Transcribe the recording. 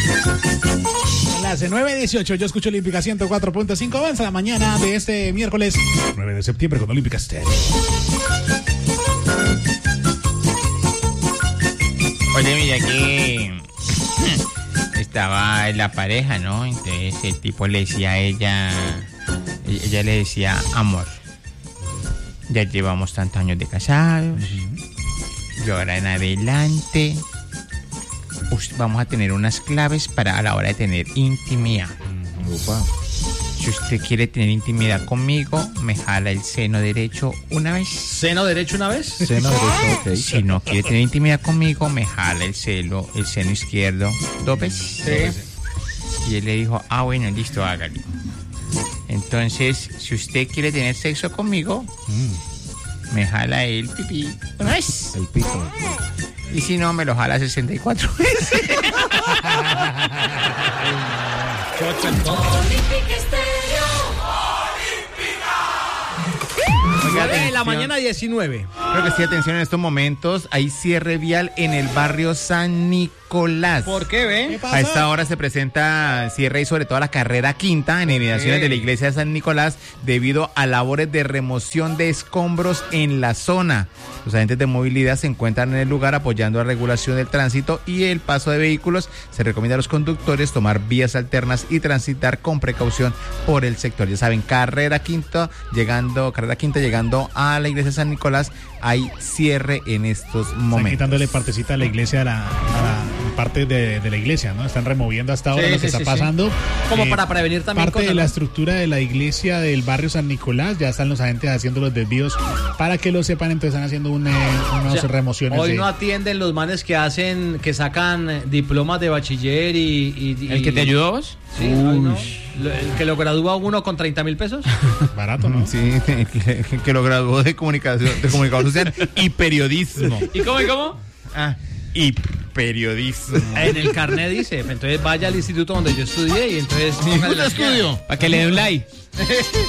Las 9:18, yo escucho Olímpica 104.5. Avanza la mañana de este miércoles 9 de septiembre con Olímpica Stereo. Oye, mira que estaba la pareja, ¿no? Entonces el tipo le decía a ella le decía, amor, ya llevamos tantos años de casados, y ahora en adelante vamos a tener unas claves para a la hora de tener intimidad. Si usted quiere tener intimidad conmigo, me jala el seno derecho una vez. ¿Seno derecho una vez? Seno derecho, ok. Si no quiere tener intimidad conmigo, me jala el seno izquierdo 2 veces. Sí. Y él le dijo, bueno, listo, hágalo. Entonces, si usted quiere tener sexo conmigo, me jala el pipí una vez. El pito. Y si no, me lo jala 64 veces. En la mañana 19. Creo que sí, atención en estos momentos. Hay cierre vial en el barrio San Nicolás. ¿Por qué, ve? A esta hora se presenta cierre y sobre todo la carrera quinta en inmediaciones de la iglesia de San Nicolás debido a labores de remoción de escombros en la zona. Los agentes de movilidad se encuentran en el lugar apoyando la regulación del tránsito y el paso de vehículos. Se recomienda a los conductores tomar vías alternas y transitar con precaución por el sector. Ya saben, carrera quinta llegando a la iglesia de San Nicolás, hay cierre en estos momentos. Están quitándole partecita a la iglesia, a la parte de la iglesia, ¿no? Están removiendo hasta ahora lo que está pasando. Como para prevenir también parte de la estructura de la iglesia del barrio San Nicolás. Ya están los agentes haciendo los desvíos para que lo sepan, entonces están haciendo unas remociones. Hoy no atienden los manes que sacan diplomas de bachiller y ¿El que te ayudó vos? Sí, no. El que lo gradúa uno con 30.000 pesos. Barato, ¿no? Sí, que lo graduó de comunicación social y periodismo. ¿Y cómo? Y periodismo. En el carnet dice, entonces vaya al instituto donde yo estudié y entonces... ¿Estudio? Para que le dé un like.